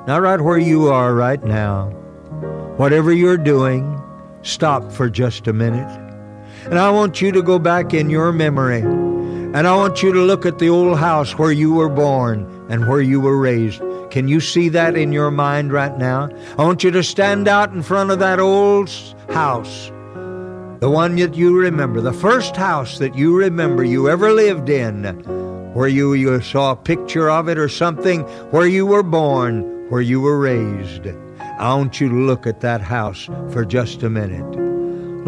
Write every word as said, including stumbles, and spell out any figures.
Now, right where you are right now, whatever you're doing, stop for just a minute. And I want you to go back in your memory, and I want you to look at the old house where you were born and where you were raised. Can you see that in your mind right now? I want you to stand out in front of that old house, the one that you remember, the first house that you remember you ever lived in, where you, you saw a picture of it or something, where you were born, where you were raised. I want you to look at that house for just a minute.